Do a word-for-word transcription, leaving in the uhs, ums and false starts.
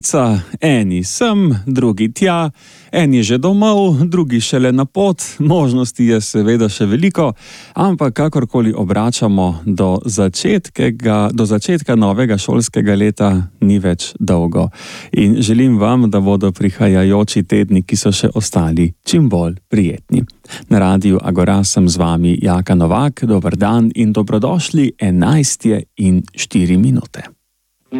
Eni sem, drugi tja, eni že domov, drugi šele na pot, možnosti je seveda še veliko, ampak kakorkoli obračamo, do začetka, do začetka novega šolskega leta ni več dolgo. In želim vam, da bodo prihajajoči tedni, ki so še ostali, čim bolj prijetni. Na Radiu Agora sem z vami Jaka Novak, dober dan in dobrodošli, enajst je in štiri minute.